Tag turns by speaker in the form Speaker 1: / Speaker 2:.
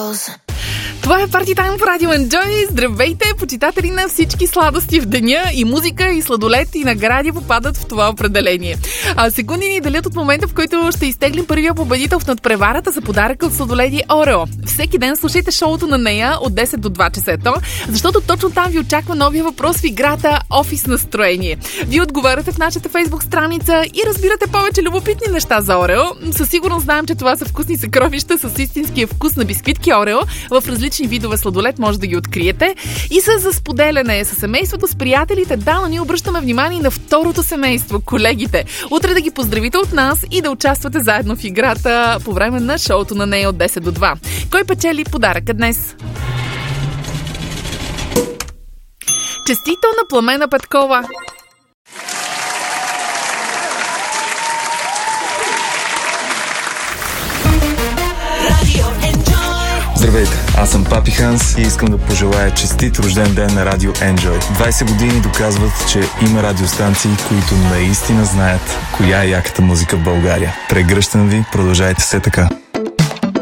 Speaker 1: Това е Party Time по Радио Enjoy. Здравейте, почитатели на всички сладости в деня. И музика, и сладолет, и награди попадат в това определение. Секунди ни делят от момента, в който ще изтеглим първия победител в надпреварата за подаръка от сладоледи Орео. Всеки ден слушайте шоуто на нея от 10 до 2 часето, защото точно там ви очаква новия въпрос в играта Офис настроение. Вие отговаряте в нашата фейсбук страница и разбирате повече любопитни неща за Орео. Със сигурност знаем, че това са вкусни съкровища с истинския вкус на бисквитки Орео. В различни видове сладолет може да ги откриете. И са за споделяне с семейството, с приятелите. Да, но ние обръщаме внимание на второто семейство, колегите. Утре да ги поздравите от нас и да участвате заедно в играта по време на шоуто на нея от 10 до 2. Кой печели подаръка днес? Честито на Пламена Петкова!
Speaker 2: Здравейте, аз съм Папи Ханс и искам да пожелая честит рожден ден на Радио Enjoy. 20 години доказват, че има радиостанции, които наистина знаят коя е яката музика в България. Прегръщам ви, продължайте се така.